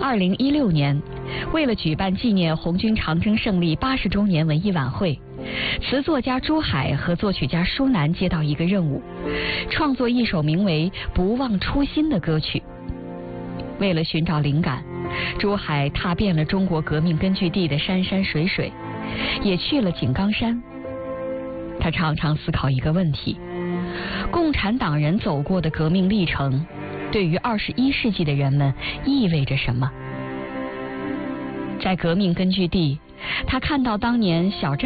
2016年，为了举办纪念红军长征胜利80周年文艺晚会，词作家朱海和作曲家舒楠接到一个任务，创作一首名为《不忘初心》的歌曲。为了寻找灵感，朱海踏遍了中国革命根据地的山山水水，也去了井冈山。他常常思考一个问题：共产党人走过的革命历程，对于21世纪的人们意味着什么？在革命根据地，他看到当年小镇